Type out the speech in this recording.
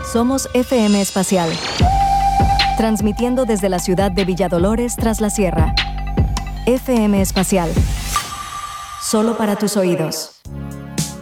Somos FM Espacial, transmitiendo desde la ciudad de Villadolores tras la sierra. FM Espacial, solo para tus oídos.